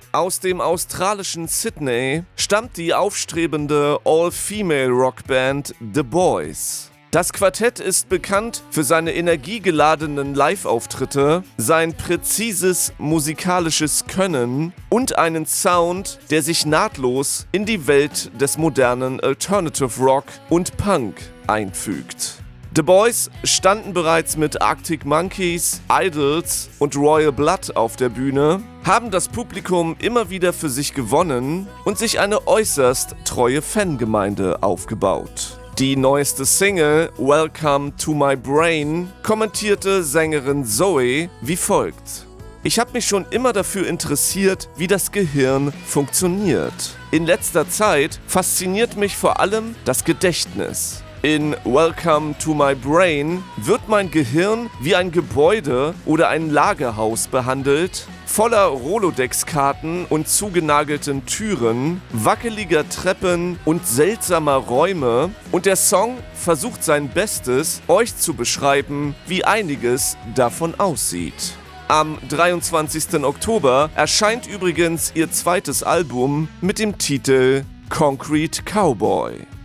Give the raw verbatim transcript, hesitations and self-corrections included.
Aus dem australischen Sydney stammt die aufstrebende All-Female-Rockband The Boys. Das Quartett ist bekannt für seine energiegeladenen Live-Auftritte, sein präzises musikalisches Können und einen Sound, der sich nahtlos in die Welt des modernen Alternative Rock und Punk einfügt. The Boys standen bereits mit Arctic Monkeys, Idols und Royal Blood auf der Bühne, haben das Publikum immer wieder für sich gewonnen und sich eine äußerst treue Fangemeinde aufgebaut. Die neueste Single Welcome to My Brain kommentierte Sängerin Zoe wie folgt: Ich habe mich schon immer dafür interessiert, wie das Gehirn funktioniert. In letzter Zeit fasziniert mich vor allem das Gedächtnis. In Welcome to My Brain wird mein Gehirn wie ein Gebäude oder ein Lagerhaus behandelt, voller Rolodex-Karten und zugenagelten Türen, wackeliger Treppen und seltsamer Räume, und der Song versucht sein Bestes, euch zu beschreiben, wie einiges davon aussieht. Am dreiundzwanzigsten Oktober erscheint übrigens ihr zweites Album mit dem Titel Concrete Cowboy.